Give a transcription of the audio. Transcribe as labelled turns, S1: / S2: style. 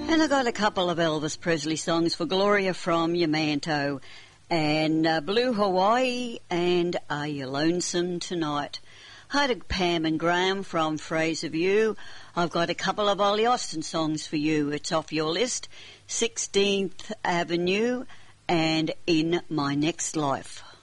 S1: And I got a couple of Elvis Presley songs for Gloria from Yamanto, and Blue Hawaii and Are You Lonesome Tonight. Hi to Pam and Graham from Fraser View. I've got a couple of Ollie Austin songs for you. It's off your list, 16th Avenue and In My Next Life.